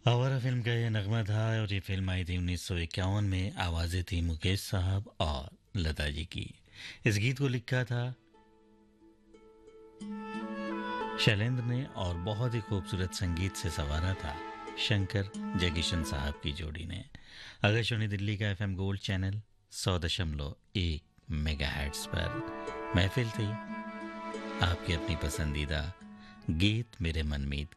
आवारा फिल्म का ये नगमा था और ये फिल्म आई थी 1951 में। आवाज़ें थी मुकेश साहब और लता जी की। इस गीत को लिखा था शैलेंद्र ने और बहुत ही खूबसूरत संगीत से संवारा था शंकर जयकिशन साहब की जोड़ी ने। आकाशवाणी दिल्ली का एफएम गोल्ड चैनल 100.1 मेगाहर्ट्ज पर महफिल थी आपकी अपनी पसंदीदा गीत मेरे मनमीत